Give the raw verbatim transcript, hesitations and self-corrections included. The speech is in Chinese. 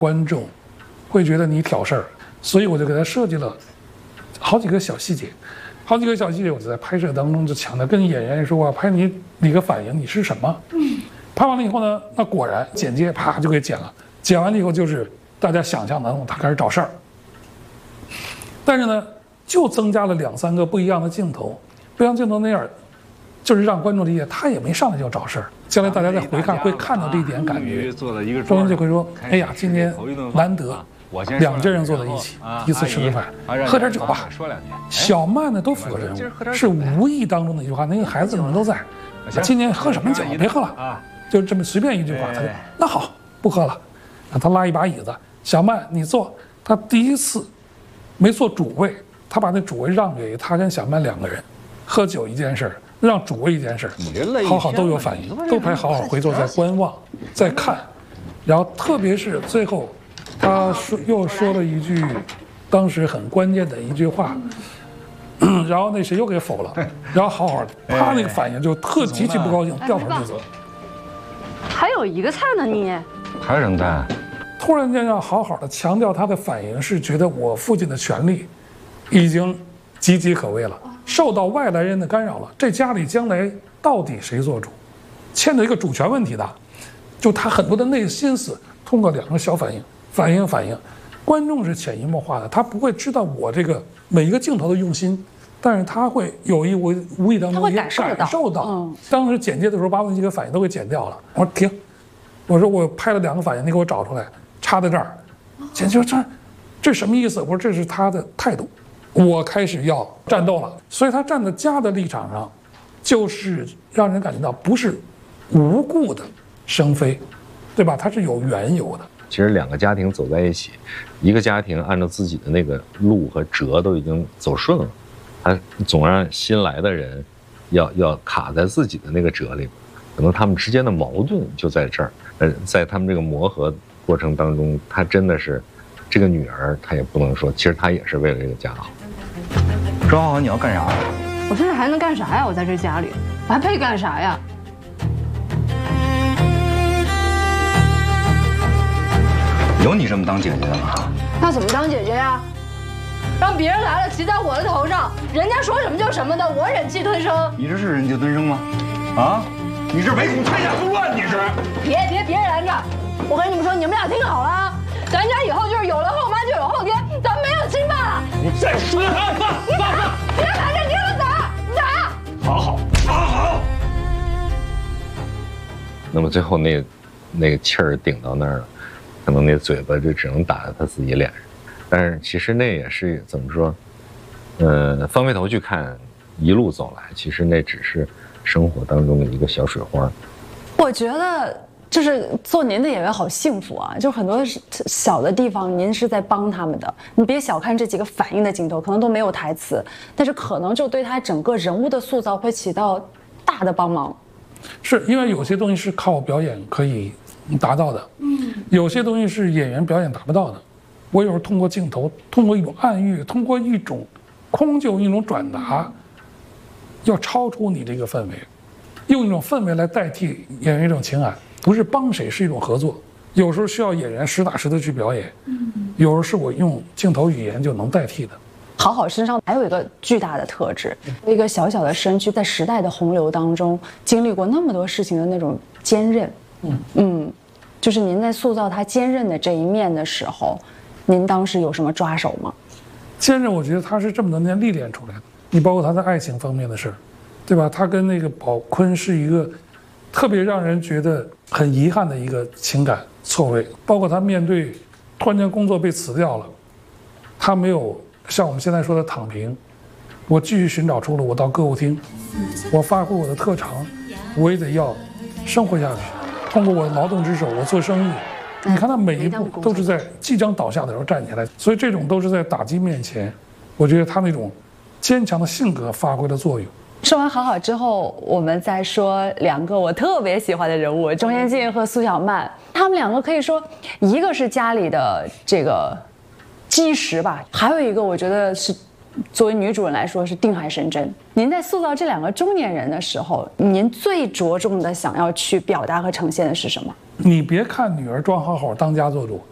观众会觉得你挑事儿，所以我就给他设计了好几个小细节，好几个小细节，我就在拍摄当中就强调，跟演员说，我拍你哪个反应，你是什么？嗯，拍完了以后呢，那果然剪接啪就给剪了，剪完了以后就是大家想象当中他开始找事儿，但是呢，就增加了两三个不一样的镜头，不一样镜头那样，就是让观众理解他也没上来就找事儿。将来大家再回看会看到这一点感觉，周星就会说：“哎呀，今天难得两家人坐在一起，第一次吃个饭，喝点酒吧。”小曼呢都符合人物，是无意当中的一句话，那个孩子们都在。今天喝什么酒？别喝了，就这么随便一句话，他就那好不喝了。让他拉一把椅子，小曼你坐。他第一次没坐主位，他把那主位让给他跟小曼两个人，喝酒一件事儿。让主位一件事，好好都有反应，都拍好好回头在观望，在看，然后特别是最后，他说又说了一句，当时很关键的一句话，然后那谁又给否了，然后好好他那个反应就特极其不高兴，掉头就走。 还有一个菜呢，你还有什么菜？ 突然间要好好的强调他的反应是觉得我父亲的权利已经岌岌可危了。受到外来人的干扰了，这家里将来到底谁做主，牵扯一个主权问题的，就他很多的内心思，通过两个小反应，反应反应，观众是潜移默化的，他不会知道我这个每一个镜头的用心，但是他会有意无无意当中也感受到。 感受到嗯、当时剪接的时候，把我那几个反应都给剪掉了。我说停，我说我拍了两个反应，你给我找出来，插在这儿。剪辑说这这什么意思？我说这是他的态度。我开始要战斗了，所以他站在家的立场上，就是让人感觉到不是无故的生非，对吧？它是有缘由的。 其实两个家庭走在一起，一个家庭按照自己的那个路和辙都已经走顺了，他总让新来的人要要卡在自己的那个辙里，可能他们之间的矛盾就在这儿。呃，在他们这个磨合过程当中，他真的是这个女儿，她也不能说，其实她也是为了这个家好。 周浩浩，你要干啥？ 我现在还能干啥呀？我在这家里，我还配干啥呀？ 有你这么当姐姐的吗？ 那怎么当姐姐呀？让别人来了骑在我的头上，人家说什么就什么的，我忍气吞声。 你这是忍气吞声吗？啊？你是唯恐天下之乱，你是？ 别别别拦着！我跟你们说，你们俩听好了啊！咱家以后就是有了后妈就有后爹，咱们没有亲爸了。 你再说他，爸你打，别拦着，你给我打，打！ 好好好好。 那么最后那那个气儿顶到那儿了，可能那嘴巴就只能打在他自己脸上。但是其实那也是怎么说？呃，翻回头去看，一路走来，其实那只是生活当中的一个小水花。 我觉得。就是做您的演员好幸福啊！就很多小的地方，您是在帮他们的。你别小看这几个反应的镜头，可能都没有台词，但是可能就对他整个人物的塑造会起到大的帮忙。 是因为有些东西是靠表演可以达到的，嗯，有些东西是演员表演达不到的。我有时候通过镜头，通过一种暗喻，通过一种空就一种转达，要超出你这个氛围，用一种氛围来代替演员一种情感。不是帮谁，是一种合作。有时候需要演员实打实的去表演，有时候是我用镜头语言就能代替的。 好好身上还有一个巨大的特质，一个小小的身躯，在时代的洪流当中经历过那么多事情的那种坚韧。嗯嗯，就是您在塑造他坚韧的这一面的时候，您当时有什么抓手吗？ 坚韧，我觉得他是这么多年历练出来的。你包括他在爱情方面的事儿，对吧？他跟那个宝坤是一个特别让人觉得很遗憾的一个情感错位，包括他面对突然间工作被辞掉了，他没有像我们现在说的躺平，我继续寻找出路，我到歌舞厅，我发挥我的特长，我也得要生活下去，通过我的劳动之手，我做生意。你看他每一步都是在即将倒下的时候站起来，所以这种都是在打击面前，我觉得他那种坚强的性格发挥了作用。 说完好好之后，我们再说两个我特别喜欢的人物，钟元静和苏小曼。他们两个可以说，一个是家里的这个基石吧，还有一个我觉得是作为女主人来说是定海神针。您在塑造这两个中年人的时候，您最着重的想要去表达和呈现的是什么？ 你别看女儿装好好当家做主，